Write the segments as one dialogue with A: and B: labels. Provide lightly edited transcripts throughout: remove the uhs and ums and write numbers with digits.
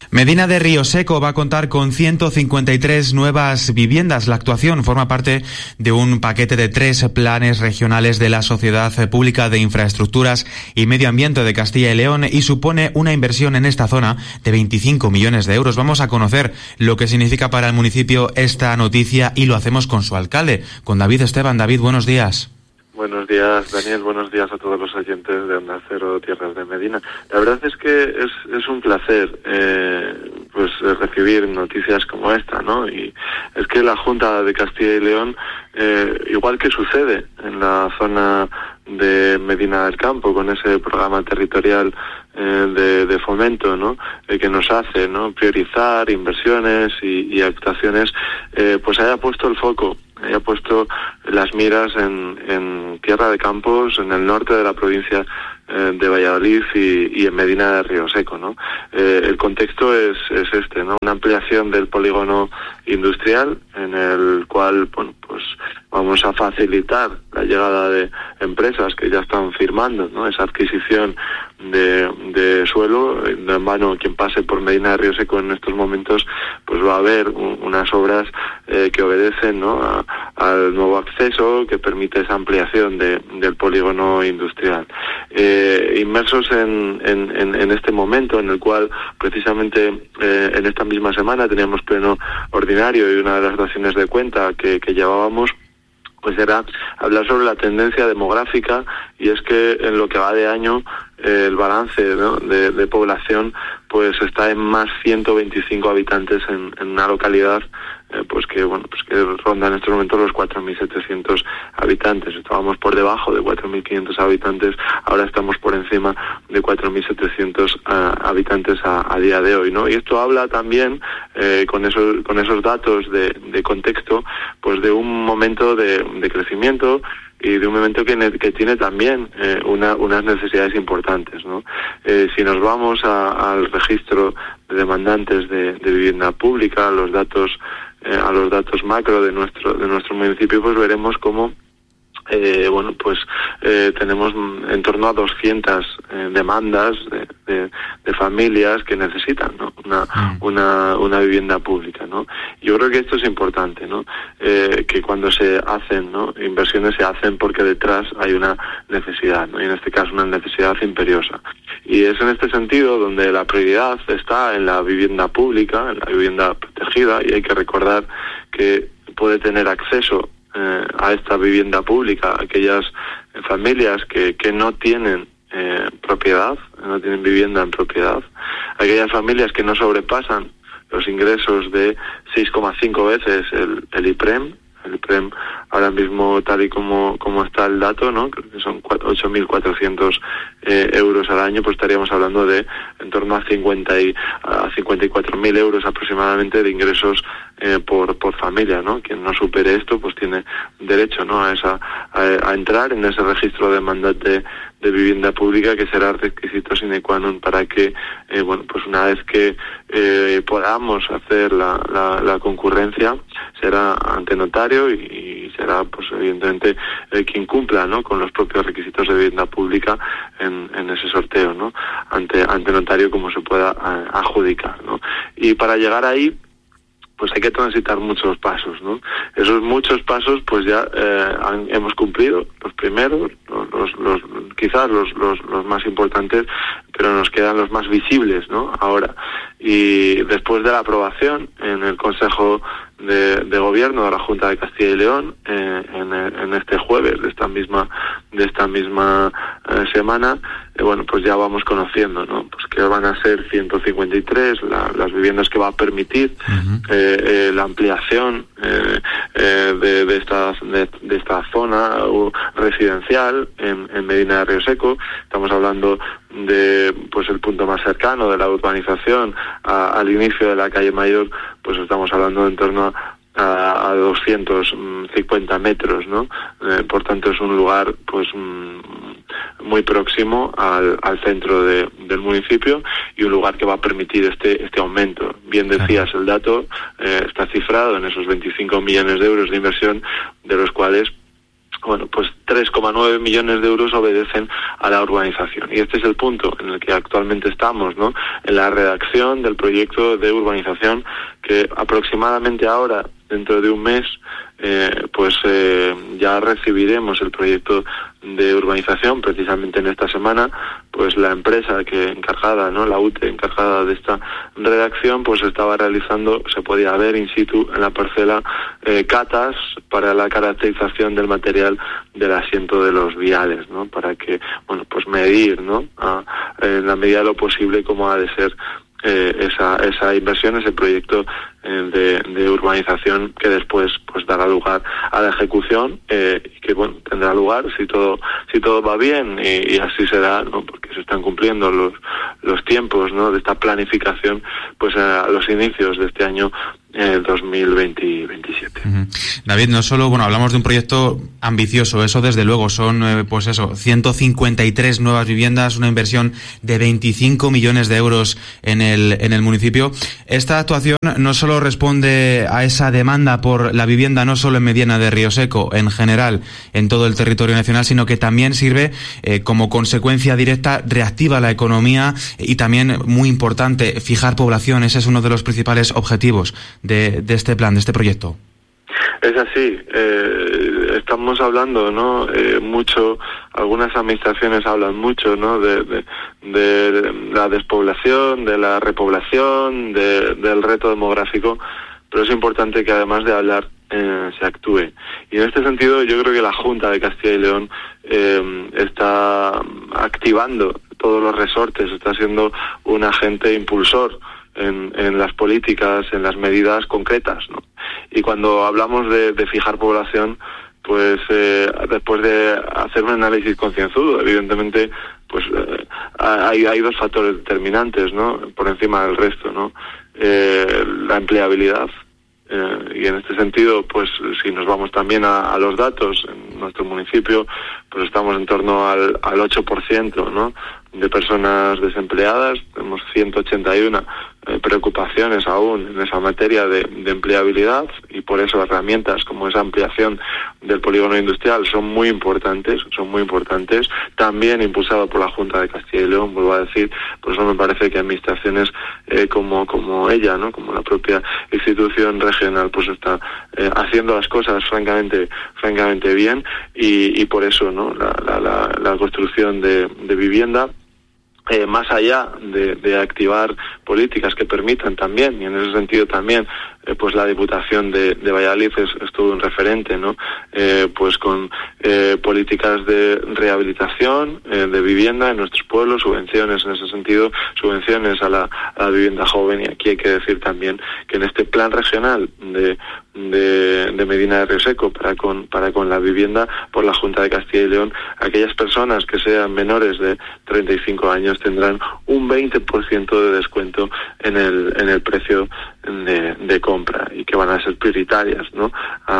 A: Medina de Rioseco va a contar con 153 nuevas viviendas. La actuación forma parte de un paquete de 3 planes regionales de la Sociedad Pública de Infraestructuras y Medio Ambiente de Castilla y León y supone una inversión en esta zona de 25 millones de euros. Vamos a conocer lo que significa para el municipio esta noticia y lo hacemos con su alcalde, con David Esteban. David, buenos días.
B: Buenos días, Daniel. Buenos días a todos los oyentes de Onda Cero, Tierras de Medina. La verdad es que es un placer recibir noticias como esta, ¿no? Y es que la Junta de Castilla y León, igual que sucede en la zona de Medina del Campo, con ese programa territorial de fomento, ¿no? Que nos hace, ¿no?, priorizar inversiones y actuaciones, pues haya puesto el foco, haya puesto las miras en Tierra de Campos, en el norte de la provincia de Valladolid y en Medina de Rioseco, ¿no? El contexto es este, ¿no? Una ampliación del polígono industrial en el cual, bueno, pues vamos a facilitar la llegada de empresas que ya están firmando, ¿no?, esa adquisición de suelo. En mano, quien pase por Medina de Rioseco en estos momentos, pues va a ver unas obras que obedecen, ¿no?, al nuevo acceso que permite esa ampliación del polígono industrial. Inmersos en este momento en el cual precisamente en esta misma semana teníamos pleno ordinario, y una de las daciones de cuenta que llevábamos pues era hablar sobre la tendencia demográfica, y es que en lo que va de año el balance, ¿no?, de población pues está en más 125 habitantes en una localidad que ronda en estos momentos los 4.700 habitantes. Estábamos por debajo de 4.500 habitantes, ahora estamos por encima de 4.700 habitantes a día de hoy, ¿no? Y esto habla también con esos datos de contexto, pues de un momento de crecimiento y de un momento que tiene también unas necesidades importantes, ¿no? Si nos vamos al registro de demandantes de vivienda pública, a los datos macro de nuestro municipio, pues veremos cómo tenemos en torno a 200 demandas de familias que necesitan, ¿no?, una vivienda pública, ¿no? Yo creo que esto es importante, ¿no? Que cuando se hacen, ¿no?, inversiones, se hacen porque detrás hay una necesidad, ¿no? Y en este caso una necesidad imperiosa. Y es en este sentido donde la prioridad está en la vivienda pública, en la vivienda protegida, y hay que recordar que puede tener acceso a esta vivienda pública aquellas familias que no tienen propiedad, no tienen vivienda en propiedad, aquellas familias que no sobrepasan los ingresos de 6,5 veces el IPREM. El IPREM ahora mismo, tal y como está el dato, ¿no?, creo que son 8.400 euros al año, pues estaríamos hablando de en torno a 54.000 euros aproximadamente de ingresos por familia, ¿no? Quien no supere esto, pues tiene derecho, ¿no?, a entrar en ese registro de demandante de vivienda pública, que será requisito sine qua non para que pues una vez que podamos hacer la concurrencia, será ante notario y será, pues evidentemente, quien cumpla, ¿no?, con los propios requisitos de vivienda pública en ese sorteo, ¿no?, ante notario, como se pueda adjudicar, ¿no? Y para llegar ahí, pues hay que transitar muchos pasos, ¿no? Esos muchos pasos, pues ya hemos cumplido los primeros, quizás los más importantes, pero nos quedan los más visibles, ¿no?, ahora. Y después de la aprobación en el Consejo de Gobierno de la Junta de Castilla y León en este jueves de esta misma semana, pues ya vamos conociendo, ¿no?, pues que van a ser 153 las viviendas que va a permitir la ampliación de esta zona residencial en Medina de Rioseco. Estamos hablando de, pues, el punto más cercano de la urbanización al inicio de la calle Mayor, pues estamos hablando en torno a 250 metros, ¿no? Por tanto, es un lugar, pues, muy próximo al centro del municipio, y un lugar que va a permitir este aumento. Bien decías, el dato está cifrado en esos 25 millones de euros de inversión, de los cuales bueno, pues 3,9 millones de euros obedecen a la urbanización. Y este es el punto en el que actualmente estamos, ¿no? En la redacción del proyecto de urbanización, que aproximadamente ahora, dentro de un mes, ya recibiremos el proyecto de urbanización. Precisamente en esta semana, pues la empresa encargada, ¿no? La UTE, encargada de esta redacción, pues estaba realizando, se podía ver in situ en la parcela, catas para la caracterización del material del asiento de los viales, ¿no? Para que, bueno, pues medir, ¿no? En la medida de lo posible cómo ha de ser esa inversión, ese proyecto de urbanización, que después pues dará lugar a la ejecución, y que, bueno, tendrá lugar si todo va bien, y así será, ¿no? Porque se están cumpliendo los tiempos, ¿no? De esta planificación, pues a los inicios de este año 2027.
A: David, no solo, hablamos de un proyecto ambicioso, eso desde luego, son 153 nuevas viviendas, una inversión de 25 millones de euros en el municipio. Esta actuación no solo responde a esa demanda por la vivienda, no solo en Medina de Río Seco, en general en todo el territorio nacional, sino que también sirve como consecuencia directa, reactiva la economía y también, muy importante, fijar población. Ese es uno de los principales objetivos de este plan, de este proyecto.
B: Es así, estamos hablando, ¿no? Mucho, algunas administraciones hablan mucho, ¿no? De la despoblación, de la repoblación, del reto demográfico, pero es importante que, además de hablar, se actúe. Y en este sentido, yo creo que la Junta de Castilla y León está activando todos los resortes, está siendo un agente impulsor en las políticas, en las medidas concretas, ¿no? Y cuando hablamos de fijar población, pues después de hacer un análisis concienzudo, evidentemente, pues hay dos factores determinantes, ¿no? Por encima del resto, ¿no? La empleabilidad. Y en este sentido, pues si nos vamos también a los datos, en nuestro municipio, pues estamos en torno al 8%, ¿no? De personas desempleadas. Tenemos 181 preocupaciones aún en esa materia de empleabilidad, y por eso herramientas como esa ampliación del polígono industrial son muy importantes, también impulsado por la Junta de Castilla y León, vuelvo a decir. Por eso me parece que administraciones como ella, ¿no? Como la propia institución regional, pues está haciendo las cosas francamente bien, y por eso, ¿no? La construcción de vivienda, más allá de activar políticas que permitan también, y en ese sentido también, pues la Diputación de Valladolid es todo un referente, ¿no? Pues con políticas de rehabilitación de vivienda en nuestros pueblos, subvenciones en ese sentido, subvenciones a la vivienda joven. Y aquí hay que decir también que en este plan regional de Medina de Río Seco para con la vivienda por la Junta de Castilla y León, aquellas personas que sean menores de 35 años tendrán un 20% de descuento en el precio de compra, y que van a ser prioritarias, ¿no?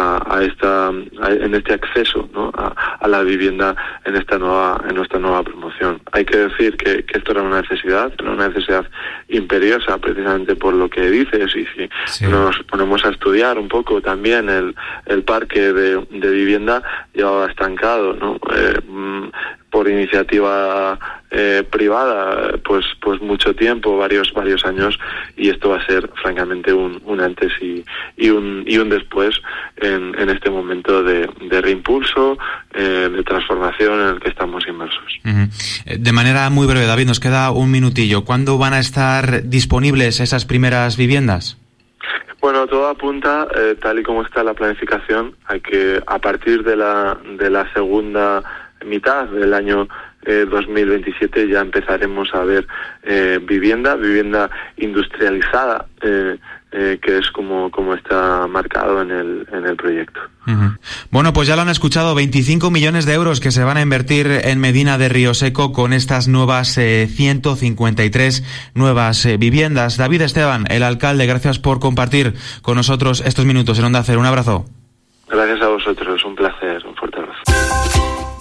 B: En este acceso, ¿no? a la vivienda en nuestra nueva promoción. Hay que decir que esto era una necesidad imperiosa, precisamente por lo que dices, y si nos ponemos a estudiar un poco también el parque de vivienda, llevaba estancado, ¿no? Por iniciativa privada, pues mucho tiempo, varios años, y esto va a ser francamente un antes y un después en este momento de reimpulso, de transformación en el que estamos inmersos.
A: De manera muy breve, David, nos queda un minutillo. ¿Cuándo van a estar disponibles esas primeras viviendas?
B: Bueno, todo apunta, tal y como está la planificación, a que a partir de la segunda mitad del año 2027 ya empezaremos a ver vivienda industrializada, que es como está marcado en el proyecto.
A: Bueno, pues ya lo han escuchado, 25 millones de euros que se van a invertir en Medina de Río Seco con estas nuevas 153 nuevas viviendas. David Esteban, el alcalde, gracias por compartir con nosotros estos minutos en Onda Cero. Un abrazo.
B: Gracias a vosotros, un placer, un fuerte abrazo.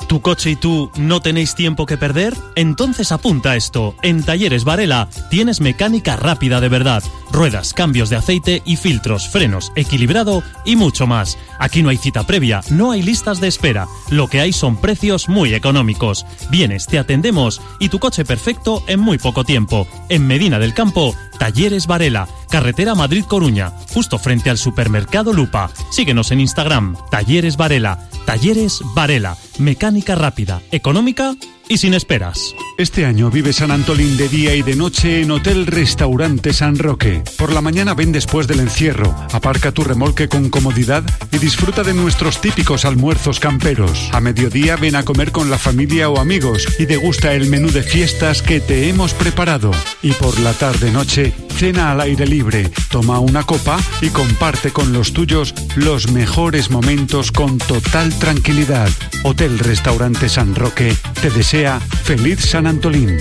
C: ¿Tu coche y tú no tenéis tiempo que perder? Entonces apunta esto. En Talleres Varela tienes mecánica rápida de verdad. Ruedas, cambios de aceite y filtros, frenos, equilibrado y mucho más. Aquí no hay cita previa, no hay listas de espera. Lo que hay son precios muy económicos. Vienes, te atendemos y tu coche perfecto en muy poco tiempo. En Medina del Campo, Talleres Varela, carretera Madrid-Coruña, justo frente al supermercado Lupa. Síguenos en Instagram, Talleres Varela. Talleres Varela, mecánica rápida, económica y sin esperas.
D: Este año vive San Antolín de día y de noche en Hotel Restaurante San Roque. Por la mañana ven después del encierro, aparca tu remolque con comodidad y disfruta de nuestros típicos almuerzos camperos. A mediodía ven a comer con la familia o amigos y degusta el menú de fiestas que te hemos preparado. Y por la tarde-noche, cena al aire libre, toma una copa y comparte con los tuyos los mejores momentos con total tranquilidad. Hotel Restaurante San Roque te desea feliz San Antolín.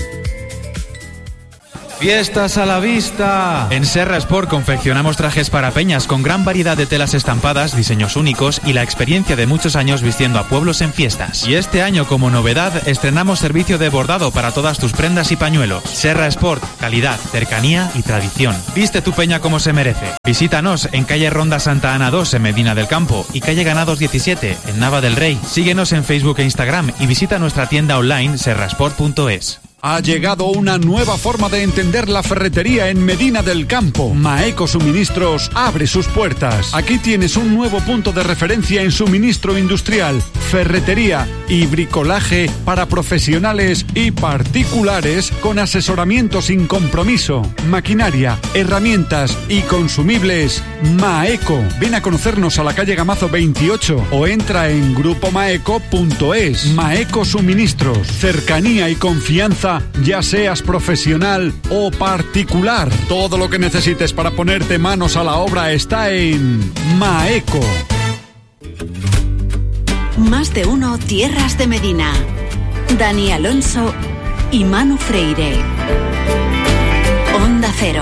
A: Fiestas a la vista. En Serra Sport confeccionamos trajes para peñas con gran variedad de telas estampadas, diseños únicos y la experiencia de muchos años vistiendo a pueblos en fiestas. Y este año, como novedad, estrenamos servicio de bordado para todas tus prendas y pañuelos. Serra Sport, calidad, cercanía y tradición. Viste tu peña como se merece. Visítanos en calle Ronda Santa Ana 2 en Medina del Campo y calle Ganados 17 en Nava del Rey. Síguenos en Facebook e Instagram y visita nuestra tienda online serrasport.es.
D: Ha llegado una nueva forma de entender la ferretería en Medina del Campo. Maeco Suministros abre sus puertas. Aquí tienes un nuevo punto de referencia en suministro industrial, ferretería y bricolaje para profesionales y particulares con asesoramiento sin compromiso, maquinaria, herramientas y consumibles. Maeco. Ven a conocernos a la calle Gamazo 28 o entra en grupomaeco.es. Maeco Suministros. Cercanía y confianza, ya seas profesional o particular. Todo lo que necesites para ponerte manos a la obra está en Maeco.
E: Más de uno Tierras de Medina. Dani Alonso y Manu Freire. Onda Cero.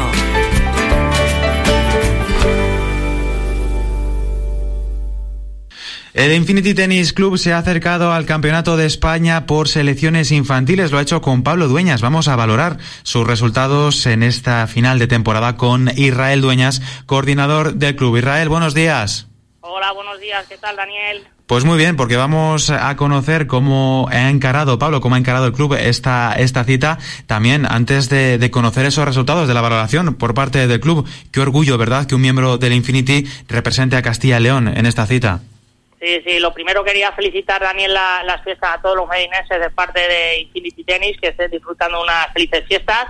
A: El Infinity Tennis Club se ha acercado al Campeonato de España por selecciones infantiles. Lo ha hecho con Pablo Dueñas. Vamos a valorar sus resultados en esta final de temporada con Israel Dueñas, coordinador del club. Israel, buenos días.
F: Hola, buenos días. ¿Qué tal, Daniel?
A: Pues muy bien, porque vamos a conocer cómo ha encarado Pablo, cómo ha encarado el club esta cita. También, antes de conocer esos resultados de la valoración por parte del club, qué orgullo, ¿verdad?, que un miembro del Infinity represente a Castilla y León en esta cita.
F: Sí, lo primero quería felicitar, Daniel, las fiestas a todos los medinenses de parte de Infinity Tennis, que estén disfrutando unas felices fiestas.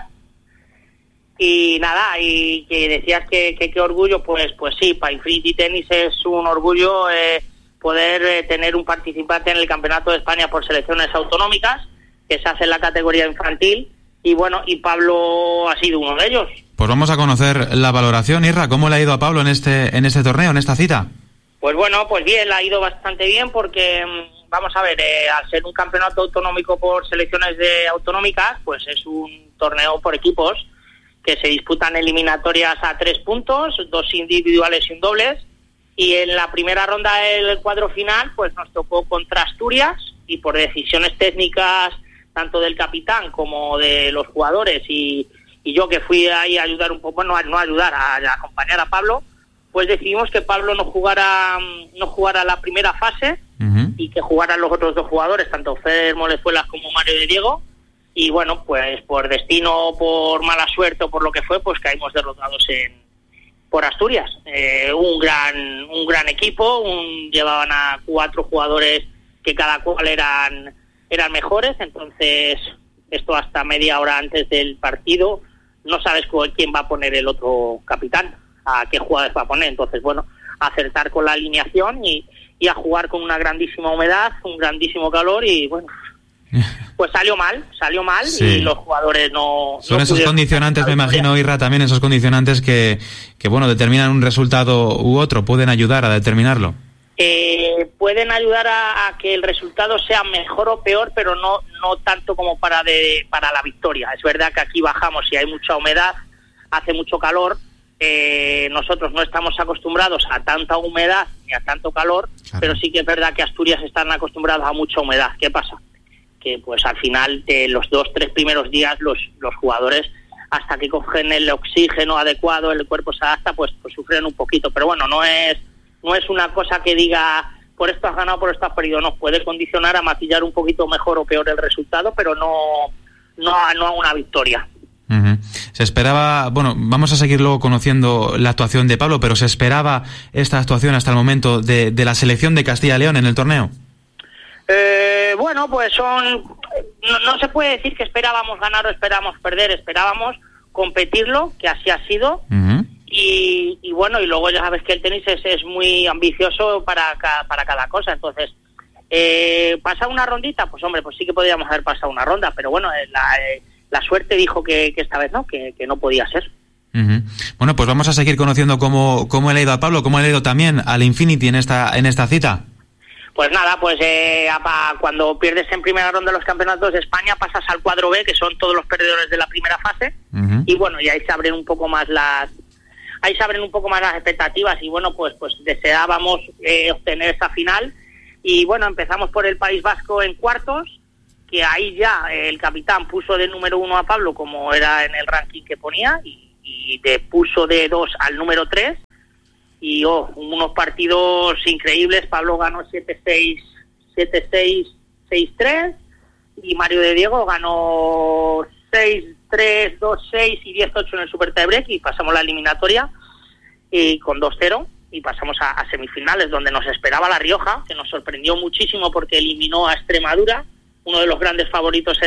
F: Y nada, y que decías que qué orgullo, pues sí, para Infinity Tennis es un orgullo poder tener un participante en el Campeonato de España por selecciones autonómicas, que se hace en la categoría infantil, y bueno, y Pablo ha sido uno de ellos.
A: Pues vamos a conocer la valoración. Irra, ¿cómo le ha ido a Pablo en este torneo, en esta cita?
F: Pues bueno, pues bien, le ha ido bastante bien porque, vamos a ver, al ser un campeonato autonómico por selecciones autonómicas, pues es un torneo por equipos que se disputan eliminatorias a 3 puntos, 2 individuales y un dobles, y en la primera ronda del cuadro final pues nos tocó contra Asturias, y por decisiones técnicas tanto del capitán como de los jugadores y yo, que fui ahí a ayudar un poco, no ayudar, a acompañar a Pablo, pues decidimos que Pablo no jugara la primera fase, uh-huh, y que jugaran los otros 2 jugadores, tanto Feder Molezuelas como Mario de Diego, y bueno, pues por destino, por mala suerte o por lo que fue, pues caímos derrotados por Asturias. Un gran equipo, llevaban a 4 jugadores que cada cual eran mejores, entonces esto hasta media hora antes del partido no sabes quién va a poner el otro capitán, a qué jugadores va a poner. Entonces, bueno, acertar con la alineación y a jugar con una grandísima humedad, un grandísimo calor, y bueno, pues salió mal, sí, y los jugadores no...
A: Son esos condicionantes, me imagino, Irra, también esos condicionantes que bueno, determinan un resultado u otro, pueden ayudar a determinarlo.
F: Pueden ayudar a que el resultado sea mejor o peor, pero no tanto como para la victoria. Es verdad que aquí bajamos y hay mucha humedad, hace mucho calor. Nosotros no estamos acostumbrados a tanta humedad ni a tanto calor, claro. Pero sí que es verdad que Asturias están acostumbrados a mucha humedad. ¿Qué pasa? Que pues al final de los 2-3 primeros días los jugadores, hasta que cogen el oxígeno adecuado, el cuerpo se adapta, pues sufren un poquito. Pero bueno, no es una cosa que diga por esto has ganado, por esto has perdido. Nos puede condicionar a maquillar un poquito mejor o peor el resultado, pero no a una victoria.
A: Uh-huh. Se esperaba, bueno, vamos a seguir luego conociendo la actuación de Pablo, pero ¿se esperaba esta actuación hasta el momento de la selección de Castilla y León en el torneo?
F: Bueno, pues no se puede decir que esperábamos ganar o esperábamos perder, esperábamos competirlo, que así ha sido. Uh-huh. Y bueno, y luego ya sabes que el tenis es muy ambicioso para cada cosa. Entonces, ¿pasar una rondita? Pues hombre, pues sí que podríamos haber pasado una ronda, pero bueno, la suerte dijo que esta vez no, que no podía ser.
A: Uh-huh. Bueno, pues vamos a seguir conociendo cómo le ha ido a Pablo, cómo le ha ido también al Infinity en esta cita.
F: Pues nada, pues cuando pierdes en primera ronda de los campeonatos de España pasas al cuadro B, que son todos los perdedores de la primera fase. Uh-huh. Y bueno, y ahí se abren un poco más las expectativas, y bueno, pues deseábamos obtener esa final. Y bueno, empezamos por el País Vasco en cuartos, que ahí ya el capitán puso de número 1 a Pablo, como era en el ranking que ponía, y puso de 2 al número 3, y unos partidos increíbles. Pablo ganó 7-6, 7-6, 6-3, y Mario de Diego ganó 6-3, 2-6 y 10-8 en el Super Tiebreak, y pasamos la eliminatoria con 2-0, y pasamos a semifinales, donde nos esperaba La Rioja, que nos sorprendió muchísimo porque eliminó a Extremadura, uno de los grandes favoritos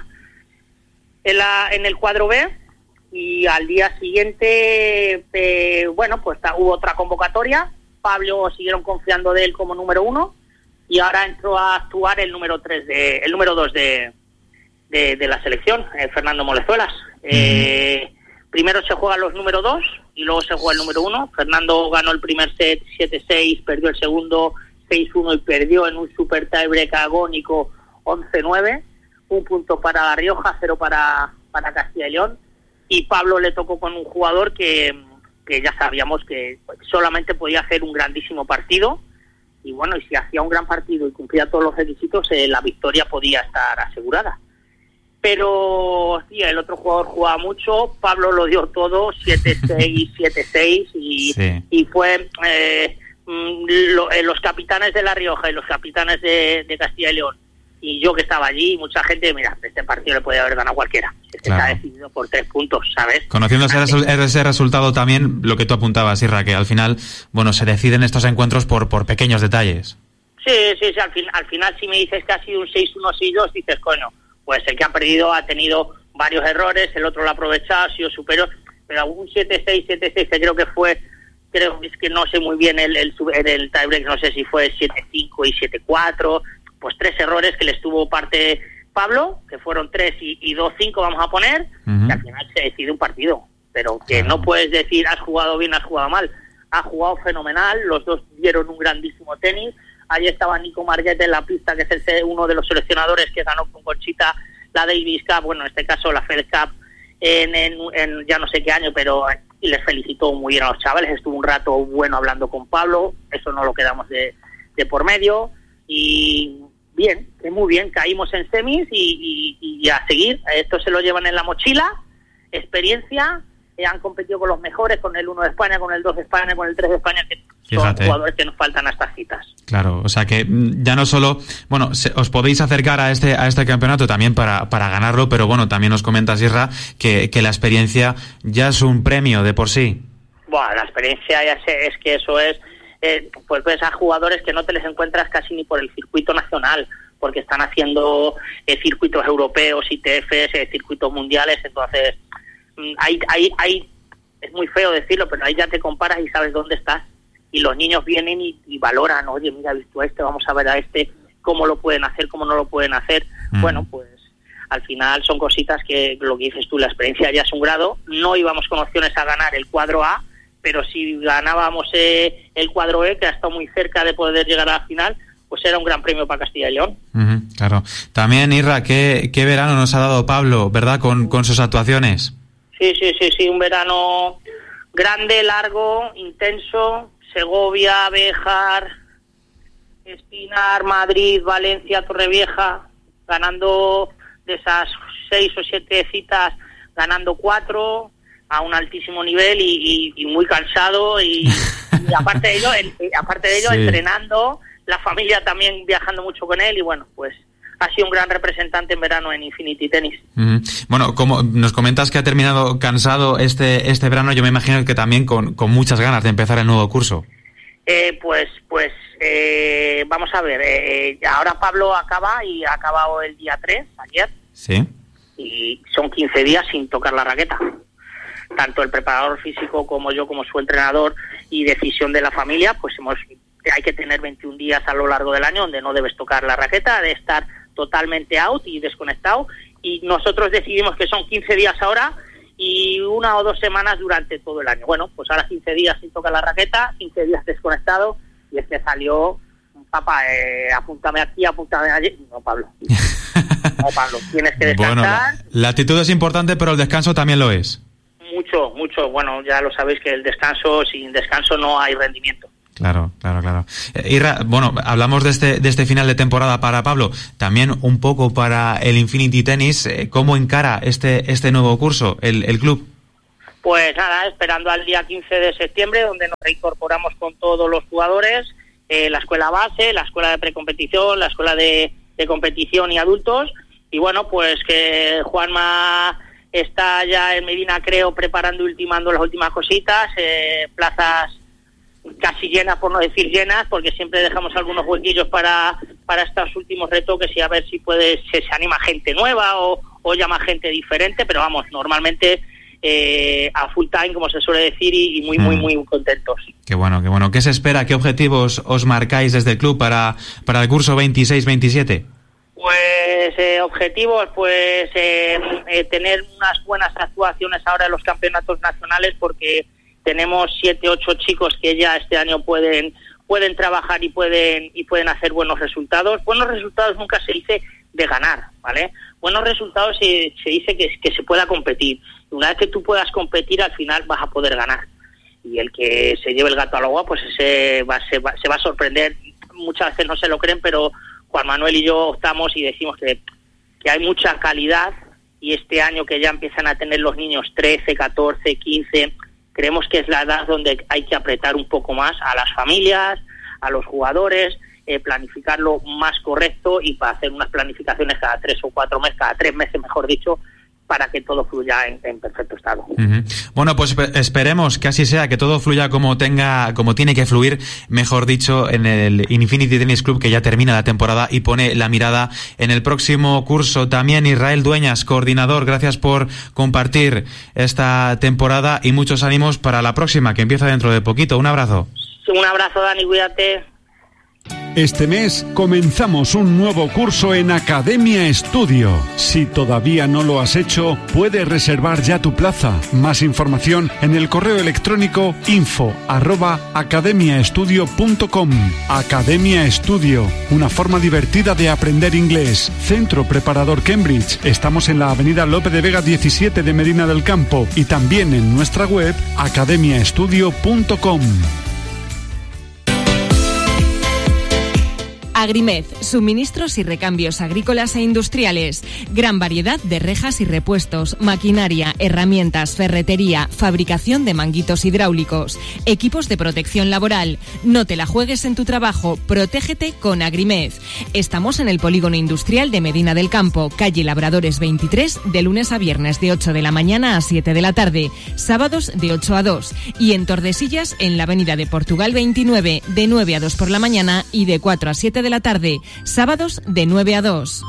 F: en el cuadro B. Y al día siguiente, bueno, pues hubo otra convocatoria. Pablo siguieron confiando de él como número 1, y ahora entró a actuar el número 2 de la selección, Fernando Molezuelas. Primero se juegan los número 2 y luego se juega el número 1. Fernando ganó el primer set 7-6, perdió el segundo 6-1 y perdió en un super tiebreak agónico 11-9. Un punto para La Rioja, 0 para Castilla y León. Y Pablo le tocó con un jugador que ya sabíamos que solamente podía hacer un grandísimo partido, y bueno, y si hacía un gran partido y cumplía todos los requisitos, la victoria podía estar asegurada. Pero sí, el otro jugador jugaba mucho, Pablo lo dio todo, 7-6, 7-6, y fue los capitanes de La Rioja y los capitanes de Castilla y León, y yo que estaba allí, mucha gente, mira, este partido le podía haber ganado cualquiera. Claro. Está decidido por 3 puntos, ¿sabes?
A: Conociendo ese resultado también, lo que tú apuntabas, Irra, que al final, bueno, se deciden estos encuentros por pequeños detalles.
F: Sí, al final si me dices que ha sido un 6-1, 6-2, dices, coño, pues el que ha perdido ha tenido varios errores, el otro lo ha aprovechado, ha sido superior, pero un 7-6, 7-6, que creo que no sé muy bien el tiebreak, no sé si fue 7-5 y 7-4, pues 3 errores que les tuvo parte Pablo, que fueron 3 y 2-5 vamos a poner, uh-huh. Y al final se decide un partido, pero que no puedes decir has jugado bien, has jugado mal. Ha jugado fenomenal, los dos dieron un grandísimo tenis. Allí estaba Nico Marguete en la pista, que es uno de los seleccionadores que ganó con Conchita la Davis Cup, bueno, en este caso la Fed Cup en ya no sé qué año, pero y les felicitó muy bien a los chavales. Estuvo un rato bueno hablando con Pablo, eso no lo quedamos de por medio, y bien, que muy bien, caímos en semis y a seguir. Esto se lo llevan en la mochila, experiencia, han competido con los mejores, con el 1 de España, con el 2 de España, con el 3 de España, que
A: Fíjate.
F: Son jugadores que nos faltan a estas citas.
A: Claro, o sea que ya no solo, bueno, os podéis acercar a este campeonato también para ganarlo, pero bueno, también nos comentas, Isra, que la experiencia ya es un premio de por sí.
F: Bueno, la experiencia ya es que eso es, pues ves a jugadores que no te les encuentras casi ni por el circuito nacional, porque están haciendo circuitos europeos, ITFs, circuitos mundiales, entonces hay es muy feo decirlo, pero ahí ya te comparas y sabes dónde estás, y los niños vienen y valoran, oye, mira, he visto a este, vamos a ver a este, cómo lo pueden hacer, cómo no lo pueden hacer. Bueno, pues al final son cositas que, lo que dices tú, la experiencia ya es un grado. No íbamos con opciones a ganar el cuadro A, pero si ganábamos el cuadro E, que ha estado muy cerca de poder llegar a la final, pues era un gran premio para Castilla y León.
A: Claro. También, Irra, ¿qué verano nos ha dado Pablo, verdad, con sus actuaciones?
F: Sí, un verano grande, largo, intenso. Segovia, Béjar, Espinar, Madrid, Valencia, Torrevieja, ganando de esas 6 o 7 citas, ganando 4 a un altísimo nivel y muy cansado y aparte de ello, sí, entrenando, la familia también viajando mucho con él y bueno, pues ha sido un gran representante en verano en Infinity Tennis.
A: Bueno, como nos comentas que ha terminado cansado este verano, yo me imagino que también con muchas ganas de empezar el nuevo curso.
F: Vamos a ver, ahora Pablo ha acabado el día 3, ayer.
A: Sí.
F: Y son 15 días sin tocar la raqueta. Tanto el preparador físico como yo, como su entrenador y decisión de la familia, pues hay que tener 21 días a lo largo del año donde no debes tocar la raqueta, de estar totalmente out y desconectado. Y nosotros decidimos que son 15 días ahora y 1 o 2 semanas durante todo el año. Bueno, pues ahora 15 días sin tocar la raqueta, 15 días desconectado y salió, papá, apúntame aquí, apúntame allí. No, Pablo. No, Pablo, tienes que descansar.
A: Bueno, la actitud es importante, pero el descanso también lo es.
F: Mucho. Bueno, ya lo sabéis que sin descanso no hay rendimiento.
A: Claro. Irra, bueno, hablamos de este final de temporada para Pablo, también un poco para el Infinity Tennis. ¿Cómo encara este nuevo curso el club?
F: Pues nada, esperando al día 15 de septiembre, donde nos reincorporamos con todos los jugadores, la escuela base, la escuela de precompetición, la escuela de competición y adultos. Y bueno, pues que Juanma está ya en Medina, creo, preparando y ultimando las últimas cositas, plazas casi llenas, por no decir llenas, porque siempre dejamos algunos huequillos para estos últimos retoques y a ver si se anima gente nueva o llama gente diferente, pero vamos, normalmente a full time, como se suele decir, y muy contentos. Qué
A: bueno. ¿Qué se espera? ¿Qué objetivos os marcáis desde el club para el curso 26-27?
F: Pues objetivos, tener unas buenas actuaciones ahora en los campeonatos nacionales, porque tenemos 7, 8 chicos que ya este año pueden trabajar y pueden hacer buenos resultados. Buenos resultados nunca se dice de ganar, ¿vale? Buenos resultados se dice que se pueda competir. Y una vez que tú puedas competir, al final vas a poder ganar. Y el que se lleve el gato al agua, pues se va a sorprender. Muchas veces no se lo creen, pero Juan Manuel y yo optamos y decimos que hay mucha calidad, y este año que ya empiezan a tener los niños 13, 14, 15, creemos que es la edad donde hay que apretar un poco más a las familias, a los jugadores, planificarlo más correcto y para hacer unas planificaciones cada 3 o 4 meses, cada 3 meses, mejor dicho, para que todo fluya en perfecto estado.
A: Bueno, pues esperemos que así sea, que todo fluya como tiene que fluir, mejor dicho, en el Infinity Tennis Club, que ya termina la temporada y pone la mirada en el próximo curso. También Israel Dueñas, coordinador, gracias por compartir esta temporada y muchos ánimos para la próxima, que empieza dentro de poquito. Un abrazo.
F: Un abrazo, Dani, cuídate.
D: Este mes comenzamos un nuevo curso en Academia Estudio. Si todavía no lo has hecho, puedes reservar ya tu plaza. Más información en el correo electrónico info@academiaestudio.com. Academia Estudio, una forma divertida de aprender inglés. Centro Preparador Cambridge. Estamos en la avenida Lope de Vega 17 de Medina del Campo y también en nuestra web academiaestudio.com.
G: Agrimed, suministros y recambios agrícolas e industriales. Gran variedad de rejas y repuestos, maquinaria, herramientas, ferretería, fabricación de manguitos hidráulicos, equipos de protección laboral. No te la juegues en tu trabajo, protégete con Agrimed. Estamos en el Polígono Industrial de Medina del Campo, calle Labradores 23, de lunes a viernes de 8 de la mañana a 7 de la tarde, sábados de 8 a 2, y en Tordesillas en la avenida de Portugal 29, de 9 a 2 por la mañana y de 4 a 7 de la tarde, sábados de 9 a 2.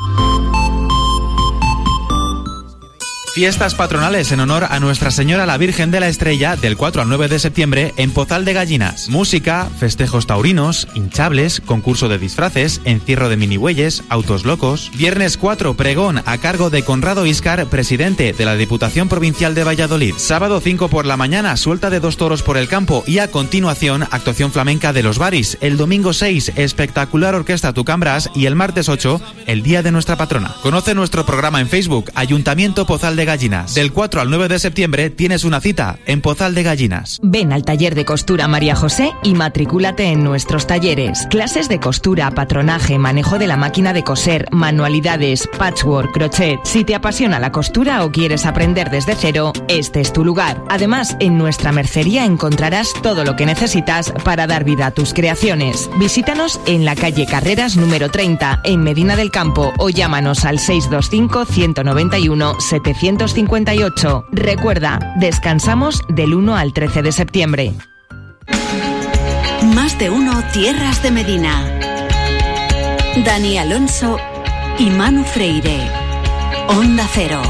A: Fiestas patronales en honor a Nuestra Señora la Virgen de la Estrella del 4 al 9 de septiembre en Pozal de Gallinas. Música, festejos taurinos, hinchables, concurso de disfraces, encierro de minibueyes, autos locos. Viernes 4, pregón a cargo de Conrado Íscar, presidente de la Diputación Provincial de Valladolid. Sábado 5 por la mañana, suelta de 2 toros por el campo y a continuación actuación flamenca de los Baris. El domingo 6, espectacular orquesta Tucambras y el martes 8, el día de nuestra patrona. Conoce nuestro programa en Facebook, Ayuntamiento Pozal de Gallinas. Del 4 al 9 de septiembre tienes una cita en Pozal de Gallinas.
G: Ven al taller de costura María José y matricúlate en nuestros talleres. Clases de costura, patronaje, manejo de la máquina de coser, manualidades, patchwork, crochet. Si te apasiona la costura o quieres aprender desde cero, este es tu lugar. Además, en nuestra mercería encontrarás todo lo que necesitas para dar vida a tus creaciones. Visítanos en la calle Carreras número 30 en Medina del Campo o llámanos al 625 191 758. Recuerda, descansamos del 1 al 13 de septiembre.
E: Más de uno Tierras de Medina. Dani Alonso y Manu Freire. Onda Cero.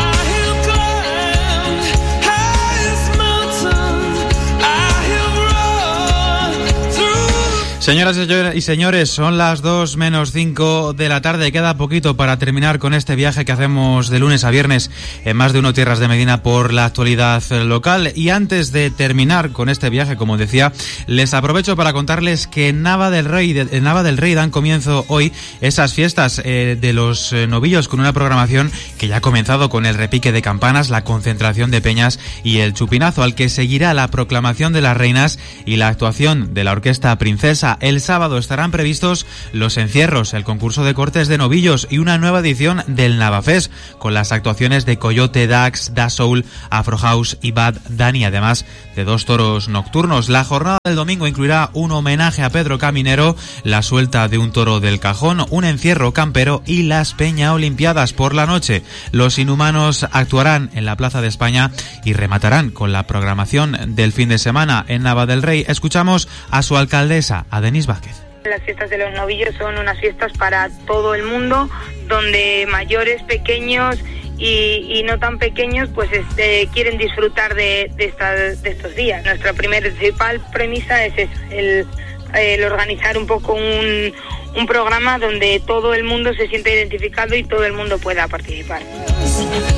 A: Señoras y señores, son las 2:05 de la tarde. Queda poquito para terminar con este viaje que hacemos de lunes a viernes en Más de uno Tierras de Medina por la actualidad local. Y antes de terminar con este viaje, como decía, les aprovecho para contarles que en Nava del Rey dan comienzo hoy esas fiestas de los novillos, con una programación que ya ha comenzado con el repique de campanas, la concentración de peñas y el chupinazo, al que seguirá la proclamación de las reinas y la actuación de la Orquesta Princesa. El sábado estarán previstos los encierros, el concurso de cortes de novillos y una nueva edición del Navafest, con las actuaciones de Coyote, Dax, Da Soul, Afro House y Bad Dani, además de 2 toros nocturnos. La jornada del domingo incluirá un homenaje a Pedro Caminero, la suelta de un toro del Cajón, un encierro campero y las Peña Olimpiadas. Por la noche, los Inhumanos actuarán en la Plaza de España y rematarán con la programación del fin de semana en Nava del Rey. Escuchamos a su alcaldesa, a Denise Vázquez.
H: Las fiestas de los novillos son unas fiestas para todo el mundo, donde mayores, pequeños y no tan pequeños pues quieren disfrutar de estos días. Nuestra principal premisa es eso, el organizar un poco un programa donde todo el mundo se sienta identificado y todo el mundo pueda participar.